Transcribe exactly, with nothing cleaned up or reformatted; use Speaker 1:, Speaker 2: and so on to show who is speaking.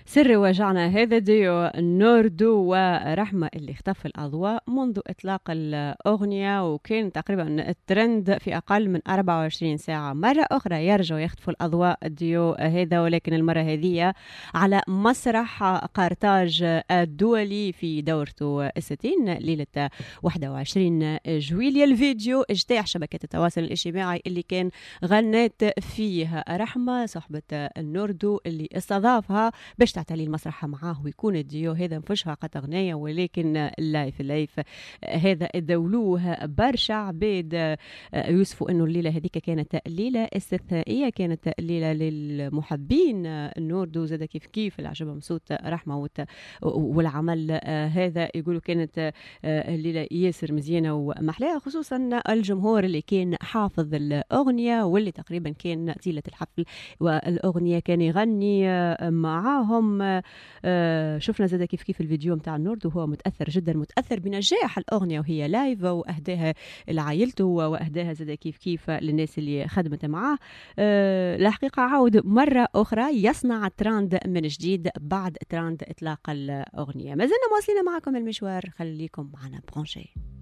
Speaker 1: سر وجعنا هذا ديو نوردو ورحمة اللي اختفى الأضواء منذ إطلاق الأغنية، وكان تقريبا الترند في أقل من أربعة وعشرين ساعة. مرة أخرى يرجعوا يختفوا الأضواء الديو هذا، ولكن المرة هذه على مسرح قرطاج الدولي في دورته الستين ليلة واحد وعشرين جويلية. الفيديو اجتاح شبكة التواصل الاجتماعي اللي كان غنت فيه رحمة صاحبة النوردو اللي استضافها باش تعتلي المسرح معاه ويكون الديو هذا مفيش فقط أغنية، ولكن اللايف اللايف هذا دولوه برشا عباد. يوسفوا انه الليله هذيك كانت ليله استثنائيه، كانت ليله للمحبين النوردو زاد كيف كيف اللي عجبهم صوت رحمه والعمل هذا. يقولوا كانت الليله ياسر مزيانه ومحلاها، خصوصا الجمهور اللي كان حافظ الاغنيه واللي تقريبا كان طيله الحفل والاغنيه كان يغني معاهم. شفنا زاد كيف كيف الفيديو متاع النوردو وهو متاثر جدا، متاثر بنجاح الاغنيه وهي لايف، واهداها لعائلته واهداها زاد كيف كيف للناس اللي خدمت معاه. أه الحقيقه عاود مره اخرى يصنع تراند من جديد بعد تراند اطلاق الاغنيه. ما زلنا مواصلين معكم المشوار، خليكم معنا برونشي.